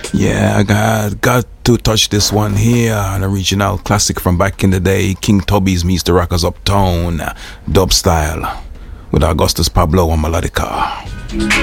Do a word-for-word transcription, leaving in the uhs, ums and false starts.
Yeah, I got, got to touch this one here. An original classic from back in the day. King Tubby's meets the Rockers Uptown. Dub style. With Augustus Pablo and Melodica.